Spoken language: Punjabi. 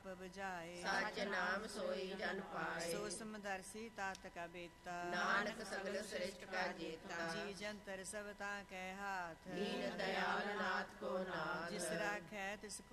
ਪਾਪ ਬੁਝਾਏ। ਸਚ ਨਾਮ ਸੋਈ ਜਨ ਪਾਏ। ਸੋ ਸਮਦਰਸੀ ਤਾਤ ਕਾ ਬੇਤਾ। ਨਾਨਕ ਸਗਲ ਸ੍ਰਿਸ਼ਟ ਕਾ ਜੇਤਾ। ਜੀ ਜੰਤਰ ਸਭ ਤਾਂ ਕੈ ਹਾਥ। ਨੀ